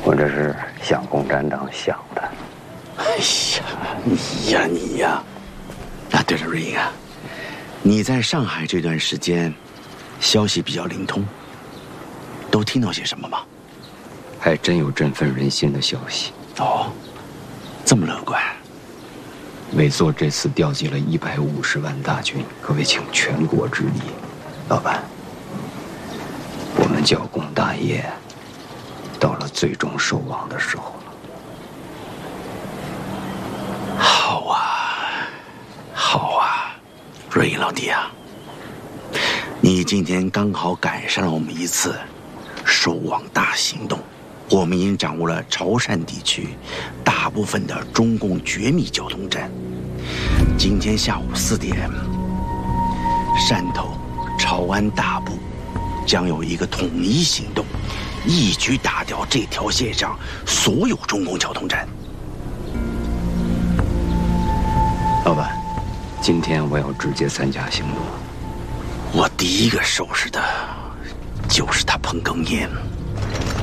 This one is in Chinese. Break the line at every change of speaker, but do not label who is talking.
我这是向龚站长想的。
哎呀，你呀！啊，对了，瑞英啊，你在上海这段时间，消息比较灵通，都听到些什么吗？
还真有振奋人心的消息。
哦，这么乐观。
委座这次调集了150万大军，可谓请全国之力。老板，我们剿共大业到了最终收网的时候了。
好啊，好啊，瑞英老弟啊，你今天刚好赶上了我们一次收网大行动。我们已经掌握了潮汕地区大部分的中共绝密交通站。今天下午4点，汕头、潮安大部将有一个统一行动，一举打掉这条线上所有中共交通站。
老板，今天我要直接参加行动。
我第一个收拾的就是他彭庚彦。